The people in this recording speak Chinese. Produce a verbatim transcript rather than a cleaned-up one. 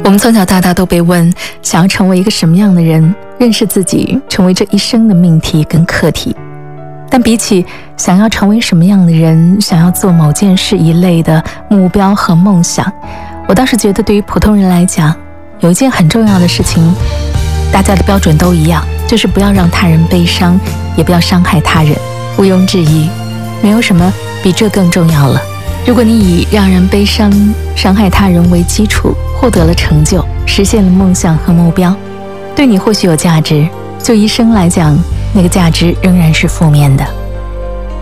我们从小到大都被问想要成为一个什么样的人，认识自己成为这一生的命题跟课题。但比起想要成为什么样的人，想要做某件事一类的目标和梦想，我倒是觉得对于普通人来讲，有一件很重要的事情，大家的标准都一样，就是不要让他人悲伤，也不要伤害他人。毋庸置疑，没有什么比这更重要了。如果你以让人悲伤、伤害他人为基础，获得了成就，实现了梦想和目标，对你或许有价值，就一生来讲，那个价值仍然是负面的。